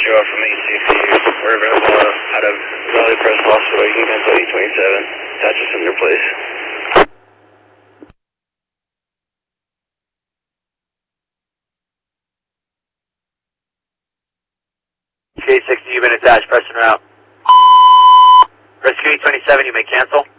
you off from ACP. We're available out of Valley Crest Hospital. You can cancel 827. Attach us in your place. K60, you've been attached. Preston route. Rescue 827, you may cancel.